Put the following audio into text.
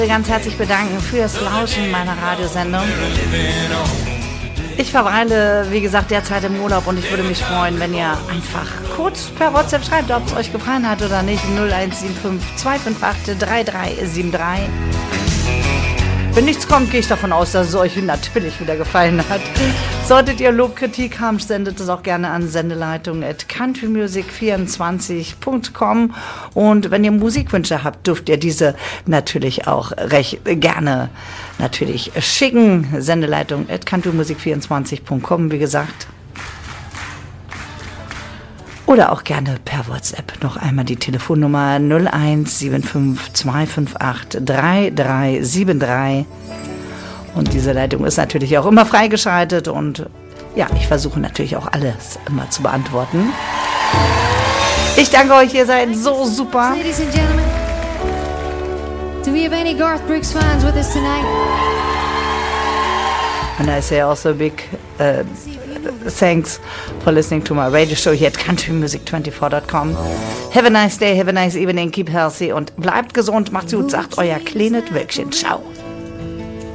Ganz herzlich bedanken fürs Lauschen meiner Radiosendung. Ich verweile, wie gesagt, derzeit im Urlaub und ich würde mich freuen, wenn ihr einfach kurz per WhatsApp schreibt, ob es euch gefallen hat oder nicht. 0175 258 3373. Wenn nichts kommt, gehe ich davon aus, dass es euch natürlich wieder gefallen hat. Solltet ihr Lob, Kritik haben, sendet es auch gerne an sendeleitungen@countrymusic24.com. Und wenn ihr Musikwünsche habt, dürft ihr diese natürlich auch recht gerne natürlich schicken. Sendeleitungen@countrymusic24.com, wie gesagt. Oder auch gerne per WhatsApp. Noch einmal die Telefonnummer 0175 258 3373. Und diese Leitung ist natürlich auch immer freigeschaltet. Und ja, ich versuche natürlich auch alles immer zu beantworten. Ich danke euch, ihr seid so super. Ladies and gentlemen, do we have any Garth Brooks fans with us tonight? And I say also big thanks for listening to my radio show here at countrymusic24.com. Have a nice day, have a nice evening, keep healthy und bleibt gesund, macht's gut, sagt euer kleines Wölkchen. Ciao.